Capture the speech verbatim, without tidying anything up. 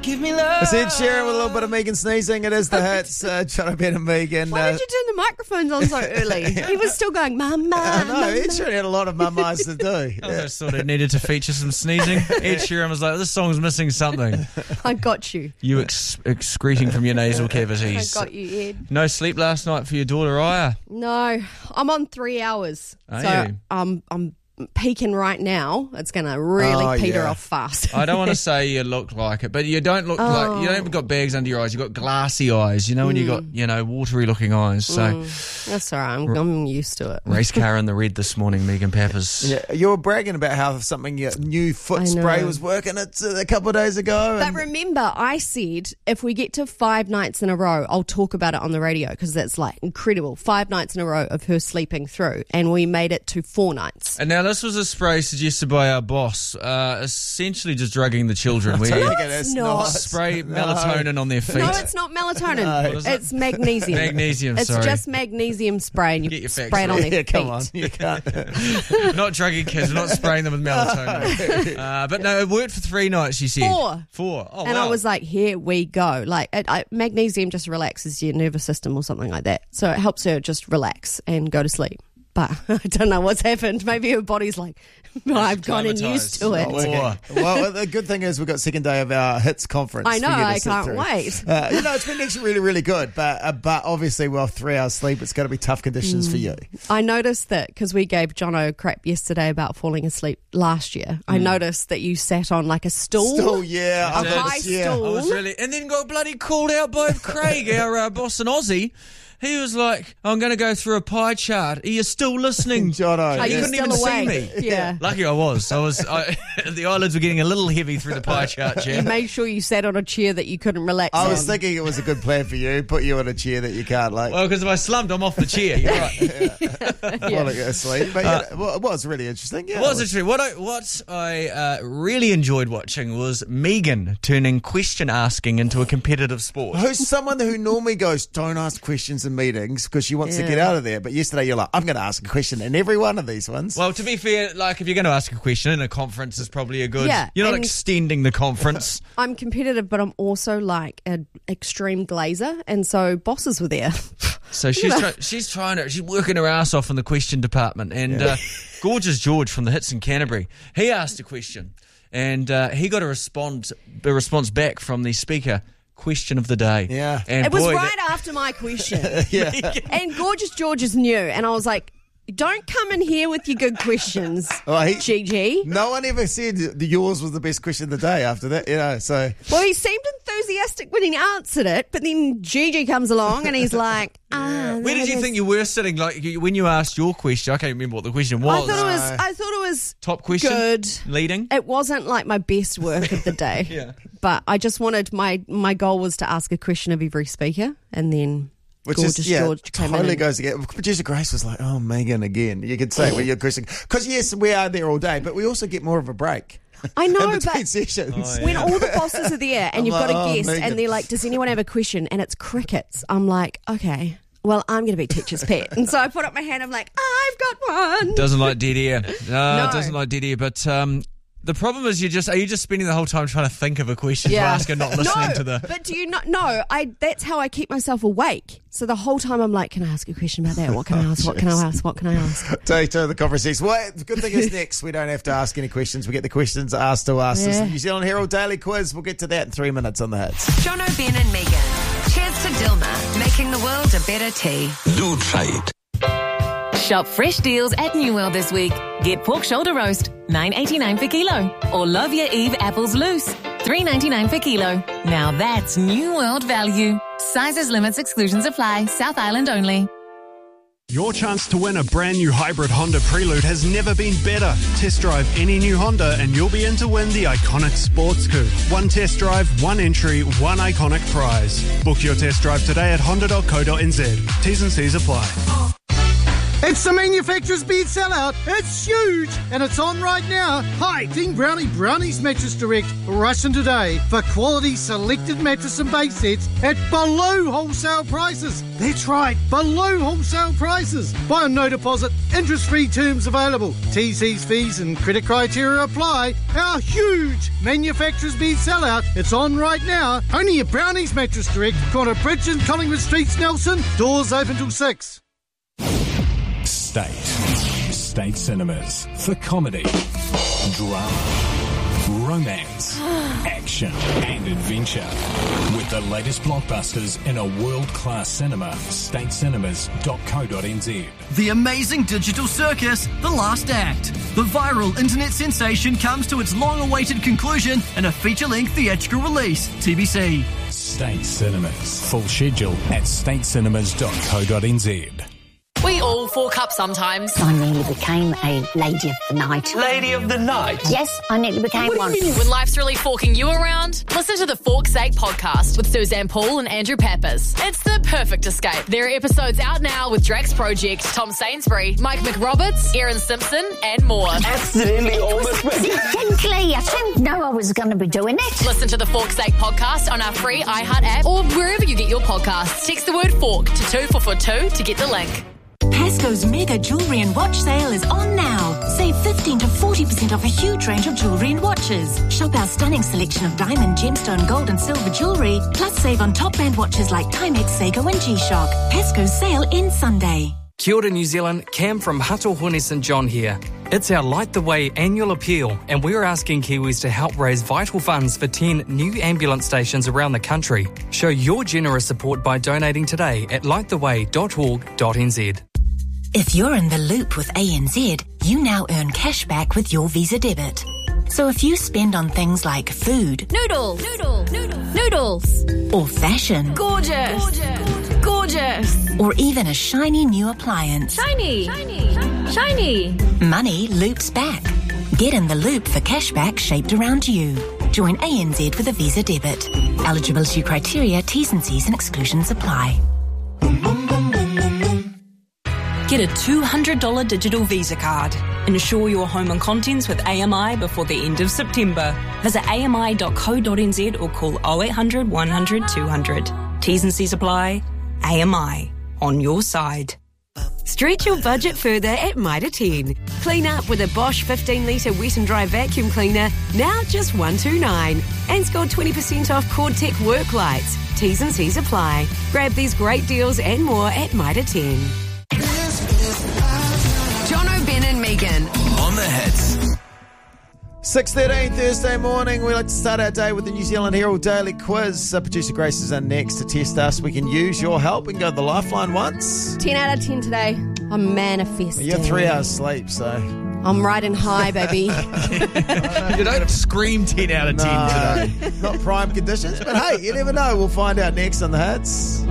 give me love. It's Ed Sheeran with a little bit of Megan sneezing. It is the hits. Uh, Jono, Ben and Megan. Why uh, did you turn the microphones on so early? He was still going, mama. I know, mama. Ed Sheeran had a lot of mummas to do. I Yeah. just thought it needed to feature some sneezing. Ed Sheeran was like, this song's missing something. I got you. You ex- excreting from your nasal I cavities. got you, Ed. No sleep last night for your daughter, Aya. No, I'm on three hours. Are so you? Um, I'm peaking right now. It's going to really Oh, peter yeah. off fast. I don't want to say you look like it, but you don't look like, you don't got bags under your eyes. You've got glassy eyes, you know, when you got, you know, watery looking eyes. So, That's all right. I'm, I'm used to it. race car in the red this morning, Megan Pappas. Yeah, you were bragging about how something, your new foot I spray know. was working it uh, a couple of days ago. But and- remember, I said if we get to five nights in a row, I'll talk about it on the radio because that's like incredible. Five nights in a row of her sleeping through, and we made it to four nights. And now this was a spray suggested by our boss, uh, essentially just drugging the children. We Take it, it's it's not. spray No. melatonin on their feet. No, it's not melatonin. No. What is it? It's magnesium. Magnesium, It's sorry. just magnesium spray, and you Get your facts spray it on right. their Yeah, come feet. on. You can't. Not drugging kids, we're not spraying them with melatonin. uh, but no, it worked for three nights, she said. Four. Four. Oh, And wow. I was like, here we go. Like, it, I, magnesium just relaxes your nervous system or something like that. So it helps her just relax and go to sleep. But I don't know what's happened. Maybe her body's like, I've gotten used to it. Not working. Well, the good thing is we've got second day of our hits conference. I know, for you to I sit can't through. wait. Uh, you know, it's been actually really, really good. But uh, but obviously, well, three hours sleep, it's going to be tough conditions for you. I noticed that because we gave Jono crap yesterday about falling asleep last year. I noticed that you sat on like a stool. Still, yeah. A I high noticed, yeah. stool. I was really, and then got bloody called out by Craig, our uh, boss in Aussie. He was like, I'm going to go through a pie chart. Are you still listening? Jono. Are You you couldn't still even see awake? me. Yeah. Lucky I was. I was. I, the eyelids were getting a little heavy through the pie chart, You Jim. made sure you sat on a chair that you couldn't relax I on. was thinking it was a good plan for you. Put you in a chair that you can't, like, Well, because if I slumped, I'm off the chair. You're right. fall asleep. But yeah, well, it was really interesting. Yeah, It was actually what I what I uh, really enjoyed watching was Megan turning question asking into a competitive sport. Who's someone who normally goes, don't ask questions in meetings because she wants Yeah. to get out of there. But yesterday you're like, I'm going to ask a question in every one of these ones. Well, to be fair, like if you're going to ask a question in a conference, is probably a good. Yeah, You're not and- extending the conference. I'm competitive, but I'm also like an extreme glazer, and so bosses were there. So she's try- she's trying to she's working her ass off in the question department, and uh, Gorgeous George from the Hits in Canterbury, he asked a question, and uh, he got a respond a response back from the speaker. Question of the day. Yeah. and It was boy, right that- after my question. yeah. And Gorgeous George is new, and I was like, don't come in here with your good questions, Oh, he- Gigi. No one ever said that yours was the best question of the day after that, you know, so. Well, he seemed enthusiastic when he answered it, but then Gigi comes along and he's like, ah. Where did you think you were sitting? Like you- when you asked your question, I can't remember what the question was. I thought it was. I thought it was Top question, good. leading. It wasn't like my best work of the day. Yeah. But I just wanted my my goal was to ask a question of every speaker, and then Which Gorgeous is, yeah, George came totally in. And, goes again. Producer Grace was like, oh, Megan again. You could say with your question. Because, yes, we are there all day, but we also get more of a break. I know, in between but sessions. Oh, yeah. when all the bosses are there and I'm you've got like, a oh, guest Megan. and they're like, does anyone have a question? And it's crickets. I'm like, okay, well, I'm going to be teacher's pet. And so I put up my hand. I'm like, I've got one. Doesn't like dead air. No, No. it doesn't like dead air. But um, the problem is, you just are you just spending the whole time trying to think of a question to ask and not listening no, to the. but do you not know? I that's how I keep myself awake. So the whole time I'm like, can I ask a question about that? What can I ask? What can I ask? What can I ask? Day two of the conference. Well, the good thing is next, we don't have to ask any questions. We get the questions asked to us. It's Yeah. the New Zealand Herald Daily Quiz. We'll get to that in three minutes on the hits. Jono, Ben and Megan. Cheers to Dilma, making the world a better tea. Do trade. Shop fresh deals at New World this week. Get pork shoulder roast, nine eighty-nine per kilo. Or love your Eve apples loose, three ninety-nine per kilo. Now that's New World value. Sizes, limits, exclusions apply. South Island only. Your chance to win a brand new hybrid Honda Prelude has never been better. Test drive any new Honda and you'll be in to win the iconic Sports Coupe. One test drive, one entry, one iconic prize. Book your test drive today at honda dot co dot n z. T's and C's apply. It's the manufacturer's bed sellout. It's huge, and it's on right now. Hi, Team Brownie Brownies Mattress Direct. Rush in today for quality selected mattress and base sets at below wholesale prices. That's right, below wholesale prices. Buy on no deposit, interest-free terms available. T Cs, fees and credit criteria apply. Our huge manufacturer's bed sellout. It's on right now. Only at Brownies Mattress Direct. Corner Bridge and Collingwood Streets, Nelson. Doors open till six. State. State Cinemas. For comedy, drama, romance, action and adventure. With the latest blockbusters in a world-class cinema. state cinemas dot co dot n z. The amazing digital circus, The Last Act. The viral internet sensation comes to its long-awaited conclusion in a feature-length theatrical release. T B C. State Cinemas. Full schedule at state cinemas dot co dot n z. We all fork up sometimes. I nearly became a lady of the night. Lady of the night? Yes, I nearly became one. When life's really forking you around, listen to the Fork's Sake podcast with Suzanne Paul and Andrew Pappas. It's the perfect escape. There are episodes out now with Drax Project, Tom Sainsbury, Mike McRoberts, Erin Simpson, and more. Accidentally almost ready. Frankly, I didn't know I was going to be doing it. Listen to the Fork's Sake podcast on our free iHeart app or wherever you get your podcasts. Text the word fork to two four four two to get the link. Pasco's mega jewellery and watch sale is on now. Save fifteen to forty percent off a huge range of jewellery and watches. Shop our stunning selection of diamond, gemstone, gold and silver jewellery. Plus save on top brand watches like Timex, Seiko and G-Shock. Pasco's sale ends Sunday. Kia ora, New Zealand. Cam from Hatohone St John here. It's our Light the Way annual appeal, and we're asking Kiwis to help raise vital funds for ten new ambulance stations around the country. Show your generous support by donating today at light the way dot org dot n z. If you're in the loop with A N Z, you now earn cash back with your Visa debit. So if you spend on things like food, noodles, noodles, noodles, noodles, or fashion, gorgeous, gorgeous, gorgeous, or even a shiny new appliance, shiny, shiny, shiny, money loops back. Get in the loop for cashback shaped around you. Join A N Z with a Visa debit. Eligibility criteria, T's and C's and exclusions apply. Get a two hundred dollars digital Visa card. Insure your home and contents with A M I before the end of September. Visit a m i dot co dot n z or call oh eight hundred, one hundred, two hundred. T's and C's apply. A M I. On your side. Stretch your budget further at Mitre ten. Clean up with a Bosch fifteen litre wet and dry vacuum cleaner, now just one hundred twenty-nine dollars. And score twenty percent off Cordtech work lights. T's and C's apply. Grab these great deals and more at Mitre ten. John O'Ben and Megan on the hits. six thirteen Thursday morning. We like to start our day with the New Zealand Herald Daily Quiz. Uh, Producer Grace is in next to test us. We can use your help. We can go to the Lifeline once. ten out of ten today. I'm manifesting. You're three hours sleep, so... I'm riding high, baby. You don't scream ten out of ten no, today. Not prime conditions, but hey, you never know. We'll find out next on the hits.